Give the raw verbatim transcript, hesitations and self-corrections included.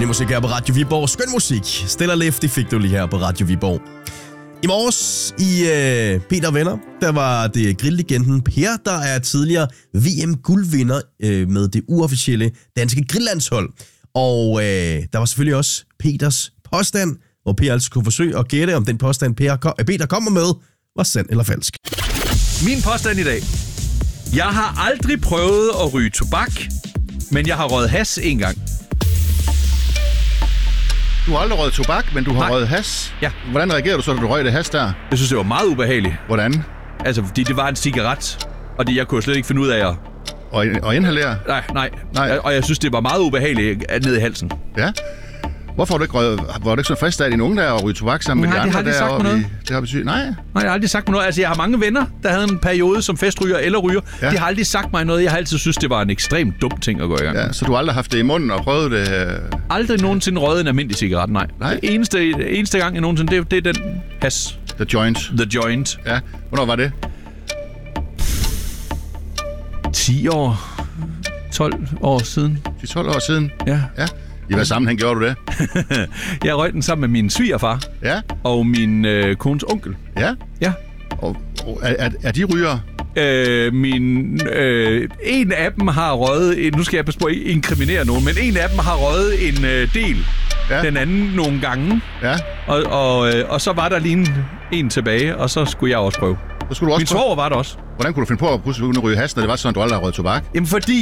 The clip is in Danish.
ny musik her på Radio Viborg. Skøn musik. Stille og Lefty fik du lige her på Radio Viborg. I morges i øh, Peter Venner, der var det grilllegenden Per, der er tidligere V M-guldvinder øh, med det uofficielle danske grilllandshold. Og øh, der var selvfølgelig også Peters påstand, hvor Per altså kunne forsøge at gætte, om den påstand Per kom, Peter kommer med, var sand eller falsk. Min påstand i dag. Jeg har aldrig prøvet at ryge tobak, men jeg har røget hash en gang. Du har aldrig røget tobak, men du har Nej. røget hash. Ja. Hvordan reagerer du så, da du røg det hash der? Jeg synes, det var meget ubehageligt. Hvordan? Altså, fordi det var en cigaret, og det, jeg kunne slet ikke finde ud af at... Og, og inhalere? Nej, nej, Nej. Og jeg synes, det var meget ubehageligt ned i halsen. Ja. Hvorfor har du ikke røget, var du ikke så frisk af dine unge der og ryge tobak sammen Nej, med de det har andre de sagt der? mig noget. I, det har betydet, nej. Nej, jeg har aldrig sagt mig noget. Altså, jeg har mange venner, der havde en periode som festryger eller ryger. Ja. De har aldrig sagt mig noget. Jeg har altid synes, det var en ekstremt dum ting at gå i gang. Ja, så du har aldrig haft det i munden og prøvet det? Øh... Aldrig nogensinde røget en almindelig cigaret, nej. Nej. Det eneste, eneste gang, jeg nogensinde, det, det er den hash. The joint? The joint. Ja. Hvornår var det? ti år. tolv år siden. ti tolv år siden? Ja. Ja. I hvad sammenhæng gjorde du det? Jeg røg den sammen med min svigerfar Ja. og min øh, kones onkel. Ja. Ja. Og, og er, er, er de ryger? Øh, min, øh, en af dem har røget, nu skal jeg passe på at ikke inkriminere nogen, men en af dem har røget en øh, del, Ja. den anden nogle gange, Ja. og, og, øh, og så var der lige en, en tilbage, og så skulle jeg også prøve. Så skulle du også Min prøve. svoger var der også. Hvordan kunne du finde på at pludselig begynde at ryge hash, når det var sådan, at du aldrig har røget tobak? Jamen fordi